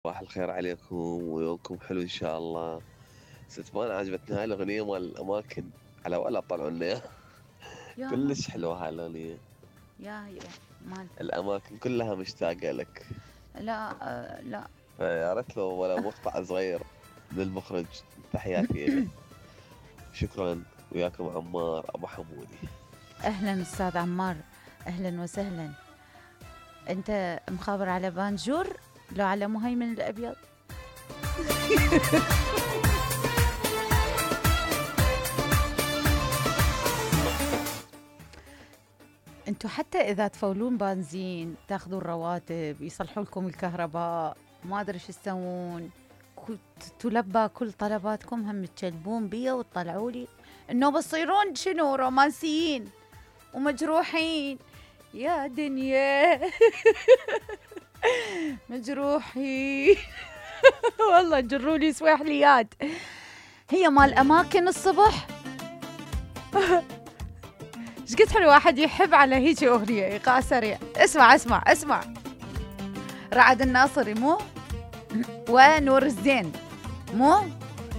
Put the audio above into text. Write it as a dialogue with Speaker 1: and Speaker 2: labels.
Speaker 1: صباح الخير عليكم ويومكم حلو إن شاء الله. ستبان عجبتني هاي الأغنية مال الأماكن، على ولا طلعوا لنا إياها.
Speaker 2: يا ما
Speaker 1: كلش حلوة هاي الأغنية.
Speaker 2: يا مان.
Speaker 1: الأماكن كلها مشتاقة لك.
Speaker 2: لا لا.
Speaker 1: فيا ريت لو ولا مقطع صغير من المخرج. تحياتي إله. شكرا. وياكم عمار أبو حمودي.
Speaker 2: اهلا استاذ عمار، اهلا وسهلا. انت مخابر على بانجور لو على مهيمن الابيض؟ انتوا حتى اذا تفولون بنزين تاخذوا الرواتب يصلحوا لكم الكهرباء، ما ادري شو تسوون، تلبى كل طلباتكم، هم تكلبون بيا وتطلعوا لي انه بصيرون شنو رومانسيين ومجروحين يا دنيا. مجروحين. والله جروا لي سواحليات. هي مال اماكن الصبح. ايش قد حلو واحد يحب على هيك اغنيه ايقاع سريع. اسمع اسمع اسمع. رعد الناصري مو ونور الزين مو